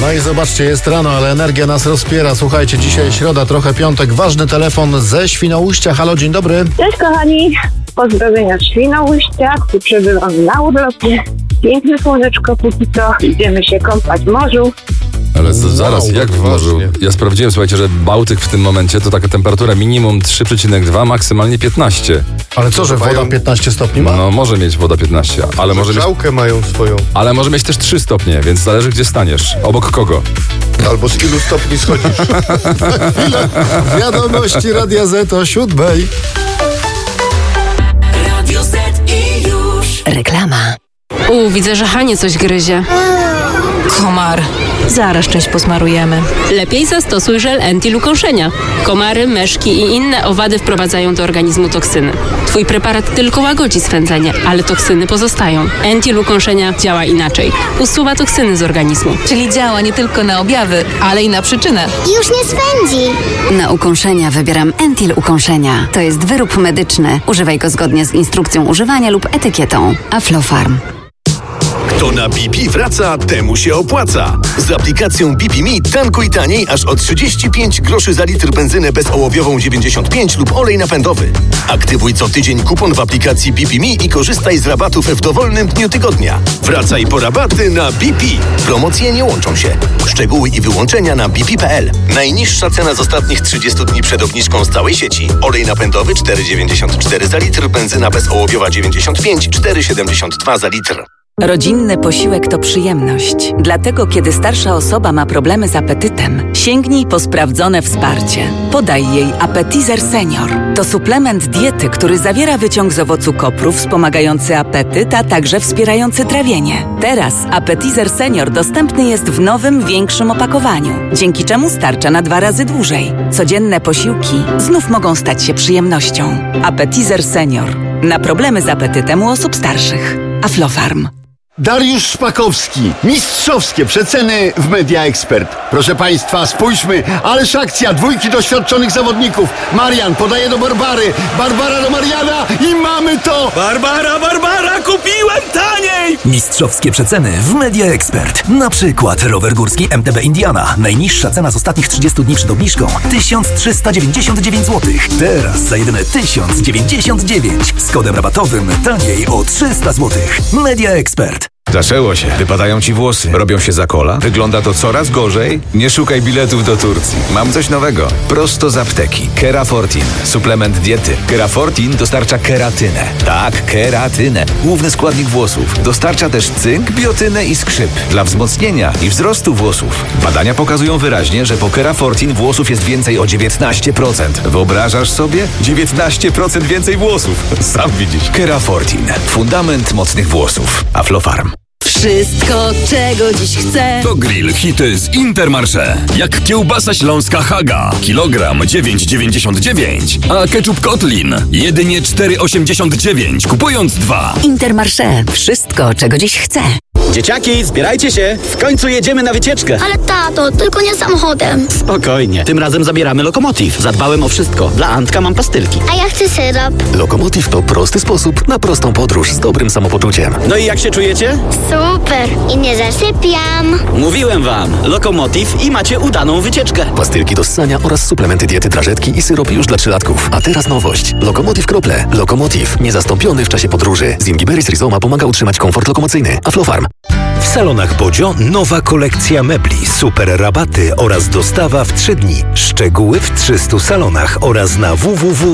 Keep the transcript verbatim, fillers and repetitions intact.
No i zobaczcie, jest rano, ale energia nas rozpiera. Słuchajcie, dzisiaj środa, trochę piątek. Ważny telefon ze Świnoujścia. Halo, dzień dobry. Cześć kochani, pozdrowienia z Świnoujścia. Tu przebywam na urlopie. Piękne słoneczko, póki co idziemy się kąpać w morzu. Ale z, zaraz, Wow, jak w morzu? Ja sprawdziłem, słuchajcie, że Bałtyk w tym momencie to taka temperatura minimum trzy przecinek dwa, maksymalnie piętnaście. Ale co, że woda piętnaście stopni ma? No może mieć woda piętnaście, ale może mieć, Grzałkę mają swoją. ale może mieć też trzy stopnie, więc zależy gdzie staniesz. Obok kogo? Albo z ilu stopni schodzisz. Wiadomości Radia Z o siódmej. Radio Z i już. Reklama. U, widzę, że Hanie coś gryzie. Komar. Zaraz czymś posmarujemy. Lepiej zastosuj żel Entil ukąszenia. Komary, myszki i inne owady wprowadzają do organizmu toksyny. Twój preparat tylko łagodzi swędzenie, ale toksyny pozostają. Entil ukąszenia działa inaczej. Usuwa toksyny z organizmu. Czyli działa nie tylko na objawy, ale i na przyczynę. Już nie swędzi. Na ukąszenia wybieram Entil ukąszenia. To jest wyrób medyczny. Używaj go zgodnie z instrukcją używania lub etykietą. Aflofarm. Kto na B P wraca, temu się opłaca. Z aplikacją B P Me tankuj taniej aż o trzydzieści pięć groszy za litr benzynę bezołowiową dziewięćdziesiąt pięć lub olej napędowy. Aktywuj co tydzień kupon w aplikacji B P Me i korzystaj z rabatów w dowolnym dniu tygodnia. Wracaj po rabaty na B P. Promocje nie łączą się. Szczegóły i wyłączenia na b p kropka p l. Najniższa cena z ostatnich trzydziestu dni przed obniżką z całej sieci. Olej napędowy cztery dziewięćdziesiąt cztery za litr, benzyna bezołowiowa dziewięćdziesiąt pięć, cztery siedemdziesiąt dwa za litr. Rodzinny posiłek to przyjemność. Dlatego, kiedy starsza osoba ma problemy z apetytem, sięgnij po sprawdzone wsparcie. Podaj jej Appetizer Senior. To suplement diety, który zawiera wyciąg z owocu kopru wspomagający apetyt, a także wspierający trawienie. Teraz Appetizer Senior dostępny jest w nowym, większym opakowaniu, dzięki czemu starcza na dwa razy dłużej. Codzienne posiłki znów mogą stać się przyjemnością. Appetizer Senior. Na problemy z apetytem u osób starszych. Aflofarm. Dariusz Szpakowski. Mistrzowskie przeceny w Media Expert. Proszę Państwa, spójrzmy, ależ akcja dwójki doświadczonych zawodników. Marian podaje do Barbary, Barbara do Mariana i mamy to! Barbara, Barbara, kupiłem taniej! Mistrzowskie przeceny w Media Expert. Na przykład rower górski M T B Indiana. Najniższa cena z ostatnich trzydziestu dni przed obniżką tysiąc trzysta dziewięćdziesiąt dziewięć złotych. Teraz za jedyne tysiąc dziewięćdziesiąt dziewięć. Z kodem rabatowym taniej o trzysta złotych. Media Expert. Zaczęło się. Wypadają ci włosy. Robią się za kola. Wygląda to coraz gorzej. Nie szukaj biletów do Turcji. Mam coś nowego. Prosto z apteki. Kerafortin. Suplement diety. Kerafortin dostarcza keratynę. Tak, keratynę. Główny składnik włosów. Dostarcza też cynk, biotynę i skrzyp. Dla wzmocnienia i wzrostu włosów. Badania pokazują wyraźnie, że po Kerafortin włosów jest więcej o dziewiętnaście procent. Wyobrażasz sobie? dziewiętnaście procent więcej włosów. Sam widzisz. Kerafortin. Fundament mocnych włosów. Aflofarm. Wszystko, czego dziś chcę. To grill hity z Intermarché. Jak kiełbasa śląska Haga. Kilogram dziewięć dziewięćdziesiąt dziewięć. A ketchup Kotlin jedynie cztery osiemdziesiąt dziewięć. Kupując dwa. Intermarché. Wszystko, czego dziś chcę. Dzieciaki, zbierajcie się! W końcu jedziemy na wycieczkę! Ale tato, tylko nie samochodem. Spokojnie, tym razem zabieramy Lokomotiv. Zadbałem o wszystko. Dla Antka mam pastylki. A ja chcę syrop. Lokomotiv to prosty sposób na prostą podróż z dobrym samopoczuciem. No i jak się czujecie? Super! I nie zasypiam. Mówiłem wam, Lokomotiv i macie udaną wycieczkę. Pastylki do ssania oraz suplementy diety, drażetki i syrop już dla trzylatków. A teraz nowość. Lokomotiv Krople. Lokomotiv. Niezastąpiony w czasie podróży. Zingiberis Rizoma pomaga utrzymać komfort lokomocyjny. Aflofarm. W salonach Bodzio nowa kolekcja mebli, super rabaty oraz dostawa w trzy dni. Szczegóły w trzystu salonach oraz na w w w